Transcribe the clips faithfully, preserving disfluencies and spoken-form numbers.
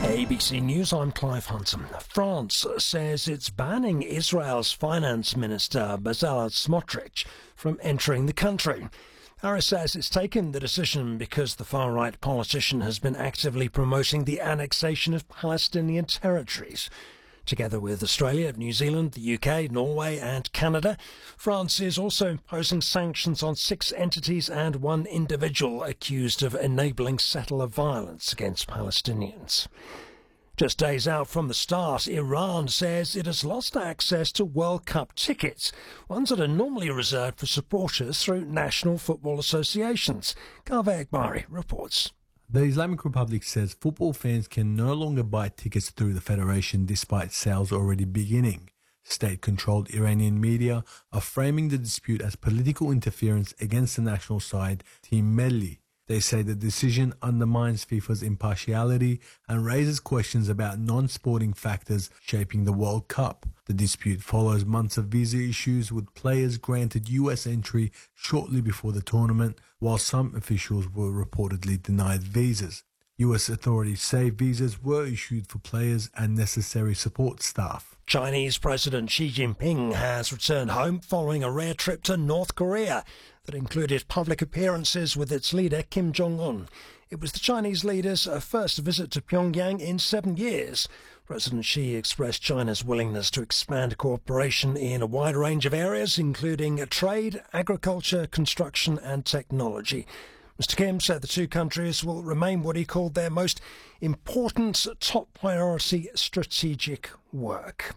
A B C News, I'm Clive Hunton. France says it's banning Israel's finance minister Bezalel Smotrich from entering the country. Paris says it's taken the decision because the far-right politician has been actively promoting the annexation of Palestinian territories. Together with Australia, New Zealand, the U K, Norway and Canada, France is also imposing sanctions on six entities and one individual accused of enabling settler violence against Palestinians. Just days out from the start, Iran says it has lost access to World Cup tickets, ones that are normally reserved for supporters through national football associations. Kaveh Akbari reports. The Islamic Republic says football fans can no longer buy tickets through the federation despite sales already beginning. State-controlled Iranian media are framing the dispute as political interference against the national side, Team Melli. They say the decision undermines FIFA's impartiality and raises questions about non-sporting factors shaping the World Cup. The dispute follows months of visa issues with players granted U S entry shortly before the tournament, while some officials were reportedly denied visas. U S authorities say visas were issued for players and necessary support staff. Chinese President Xi Jinping has returned home following a rare trip to North Korea that included public appearances with its leader Kim Jong-un. It was the Chinese leader's first visit to Pyongyang in seven years. President Xi expressed China's willingness to expand cooperation in a wide range of areas, including trade, agriculture, construction and technology. Mister Kim said the two countries will remain what he called their most important top priority strategic work.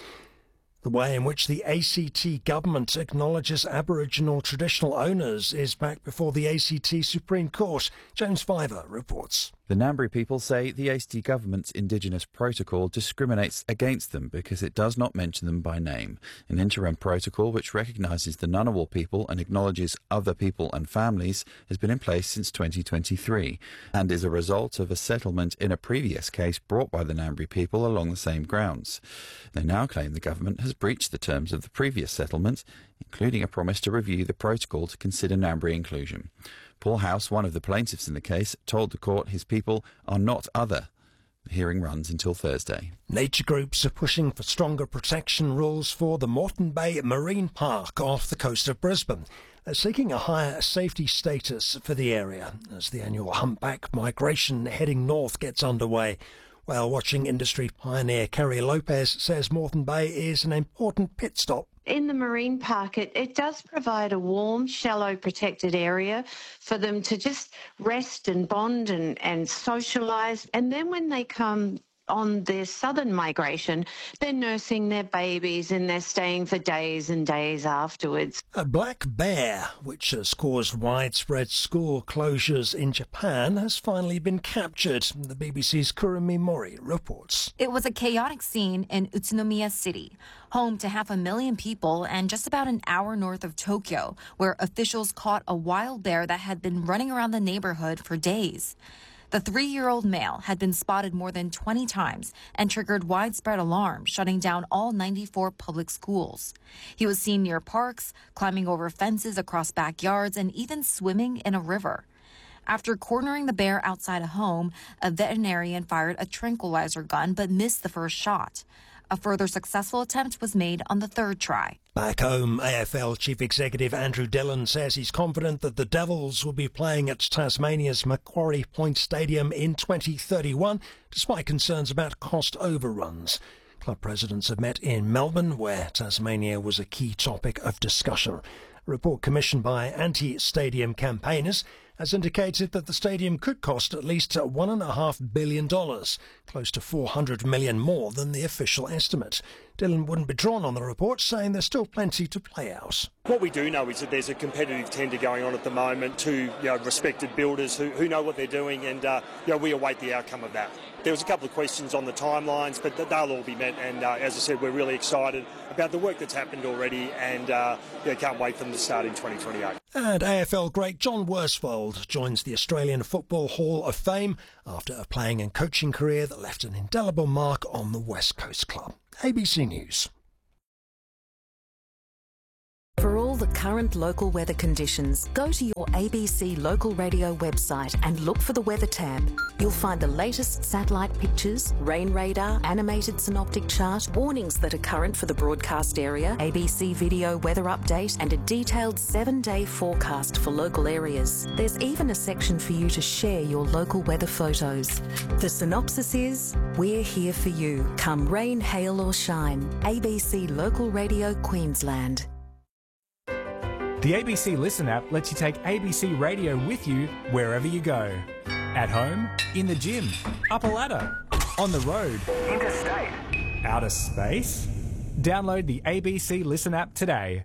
The way in which the A C T government acknowledges Aboriginal traditional owners is back before the A C T Supreme Court. James Fiver reports. The Ngambri people say the A C T government's Indigenous protocol discriminates against them because it does not mention them by name. An interim protocol which recognises the Ngunnawal people and acknowledges other people and families has been in place since twenty twenty-three and is a result of a settlement in a previous case brought by the Ngambri people along the same grounds. They now claim the government has breached the terms of the previous settlement, including a promise to review the protocol to consider Ngambri inclusion. Paul House, one of the plaintiffs in the case, told the court his people are not other. The hearing runs until Thursday. Nature groups are pushing for stronger protection rules for the Moreton Bay Marine Park off the coast of Brisbane. They're seeking a higher safety status for the area as the annual humpback migration heading north gets underway. Whale watching industry pioneer Kerry Lopez says Moreton Bay is an important pit stop. In the marine park, it, it does provide a warm, shallow, protected area for them to just rest and bond and, and socialise. And then when they come on their southern migration, they're nursing their babies and they're staying for days and days afterwards. A black bear, which has caused widespread school closures in Japan, has finally been captured. The B B C's Kurumi Mori reports. It was a chaotic scene in Utsunomiya City, home to half a million people and just about an hour north of Tokyo, where officials caught a wild bear that had been running around the neighborhood for days. The three-year-old male had been spotted more than twenty times and triggered widespread alarm, shutting down all ninety-four public schools. He was seen near parks, climbing over fences across backyards, and even swimming in a river. After cornering the bear outside a home, a veterinarian fired a tranquilizer gun but missed the first shot. A further successful attempt was made on the third try. Back home, A F L Chief Executive Andrew Dillon says he's confident that the Devils will be playing at Tasmania's Macquarie Point Stadium in twenty thirty-one, despite concerns about cost overruns. Club presidents have met in Melbourne, where Tasmania was a key topic of discussion. A report commissioned by anti-stadium campaigners has indicated that the stadium could cost at least one point five billion dollars, close to four hundred million dollars more than the official estimate. Dillon wouldn't be drawn on the report, saying there's still plenty to play out. What we do know is that there's a competitive tender going on at the moment to you know, respected builders who, who know what they're doing, and uh, you know, we await the outcome of that. There was a couple of questions on the timelines, but they'll all be met, and uh, as I said, we're really excited about the work that's happened already, and uh, you know, can't wait for them to start in twenty twenty-eight. And A F L great John Worsfold joins the Australian Football Hall of Fame after a playing and coaching career that left an indelible mark on the West Coast club. A B C News. For all the current local weather conditions, go to your A B C local radio website and look for the weather tab. You'll find the latest satellite pictures, rain radar, animated synoptic chart, warnings that are current for the broadcast area, A B C video weather update, and a detailed seven-day forecast for local areas. There's even a section for you to share your local weather photos. The synopsis is, we're here for you, come rain, hail or shine. A B C Local Radio Queensland. The A B C Listen app lets you take A B C Radio with you wherever you go. At home, in the gym, up a ladder, on the road, interstate, outer space. Download the A B C Listen app today.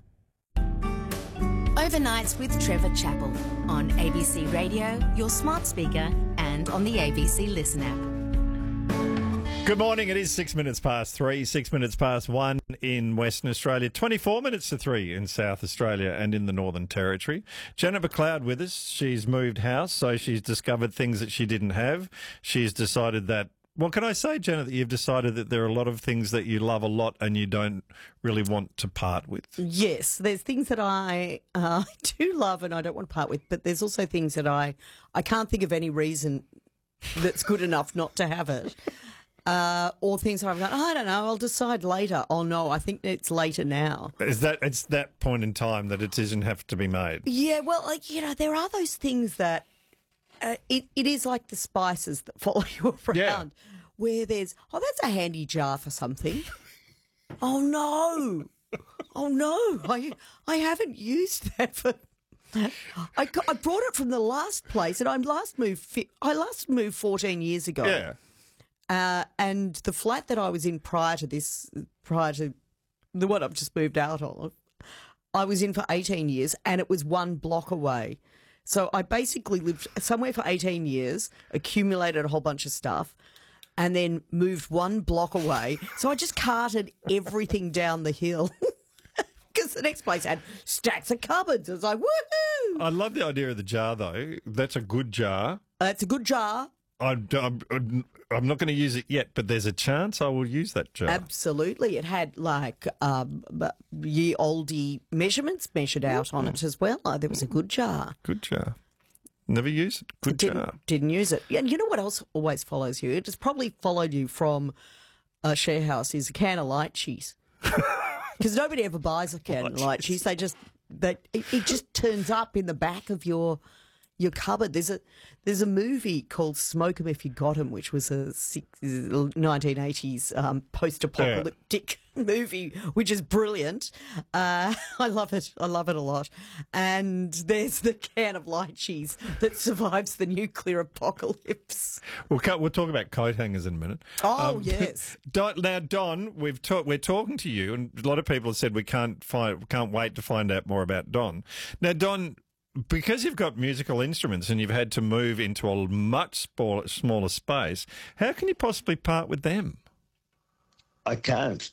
Overnights with Trevor Chappell on A B C Radio, your smart speaker, and on the A B C Listen app. Good morning. It is six minutes past three, six minutes past one in Western Australia, twenty-four minutes to three in South Australia and in the Northern Territory. Janet McLeod with us. She's moved house, so she's discovered things that she didn't have. She's decided that, what can I say, Janet, that you've decided that there are a lot of things that you love a lot and you don't really want to part with? Yes, there's things that I uh, do love and I don't want to part with, but there's also things that I, I can't think of any reason that's good enough not to have it. Uh, or things I've gone, oh, I don't know, I'll decide later. Oh, no, I think it's later now. Is that it's that point in time that a decision has to be made? Yeah, well, like, you know, there are those things that uh, it, it is like the spices that follow you around, yeah. where there's, oh, that's a handy jar for something. Oh, no. Oh, no, I, I haven't used that for... I, got, I brought it from the last place, and I last moved, I last moved fourteen years ago. Yeah. Uh, and the flat that I was in prior to this, prior to the one I've just moved out of, I was in for eighteen years and it was one block away. So I basically lived somewhere for eighteen years, accumulated a whole bunch of stuff, and then moved one block away. So I just carted everything down the hill. Because the next place had stacks of cupboards. I was like, woohoo! I love the idea of the jar, though. That's a good jar. Uh, it's a good jar. I'm, I'm, I'm not going to use it yet, but there's a chance I will use that jar. Absolutely. It had like um, year oldie measurements measured out mm-hmm. on it as well. Oh, there was a good jar. Good jar. Never used it. Good didn't, jar. Didn't use it. And you know what else always follows you? It has probably followed you from a share house is a can of light cheese. Because nobody ever buys a can of light cheese. They just, they, it, it just turns up in the back of your... your cupboard. There's a there's a movie called Smoke 'Em If You Got 'Em, which was a nineteen eighties um, post-apocalyptic yeah. movie, which is brilliant. Uh, I love it. I love it a lot. And there's the can of light cheese that survives the nuclear apocalypse. We'll, we'll talk about coat hangers in a minute. Oh, um, yes. Don, now, Don, we've talk, we're talking to you, and a lot of people have said we can't find, can't wait to find out more about Don. Now, Don, because you've got musical instruments and you've had to move into a much smaller, smaller space, how can you possibly part with them? I can't.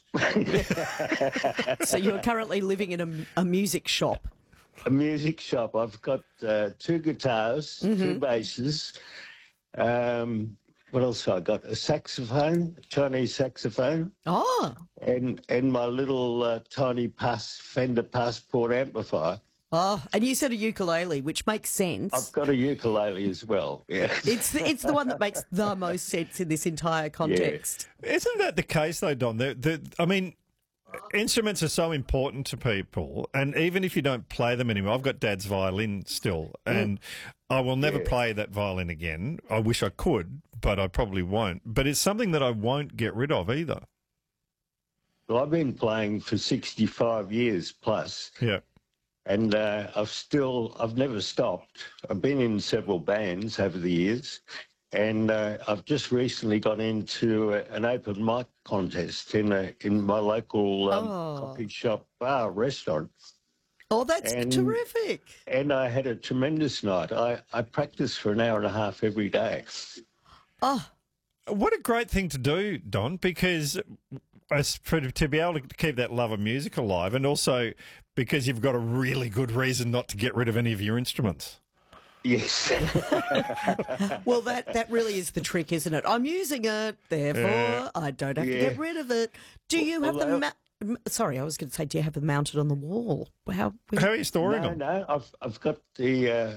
So you're currently living in a, a music shop? A music shop. I've got uh, two guitars, mm-hmm. two basses. Um, what else have I got? A saxophone, a Chinese saxophone. Oh. And, and my little uh, tiny pass, Fender Passport amplifier. Oh, and you said a ukulele, which makes sense. I've got a ukulele as well, yeah. It's the, it's the one that makes the most sense in this entire context. Yeah. Isn't that the case, though, Don? The, the, I mean, instruments are so important to people, and even if you don't play them anymore, I've got Dad's violin still, and mm. I will never yeah. play that violin again. I wish I could, but I probably won't. But it's something that I won't get rid of either. Well, I've been playing for sixty-five years plus. Yeah. And uh, I've still, I've never stopped. I've been in several bands over the years, and uh, I've just recently got into a, an open mic contest in a, in my local um, oh. coffee shop bar restaurant. Oh, that's and, terrific. And I had a tremendous night. I, I practice for an hour and a half every day. Oh. What a great thing to do, Don, because to be able to keep that love of music alive, and also because you've got a really good reason not to get rid of any of your instruments. Yes. Well, that, that really is the trick, isn't it? I'm using it, therefore yeah. I don't have yeah. to get rid of it. Do you have Although, the... Ma- M- Sorry, I was going to say, do you have them mounted on the wall? How? Where... How are you storing no, them? No, I've I've got the uh,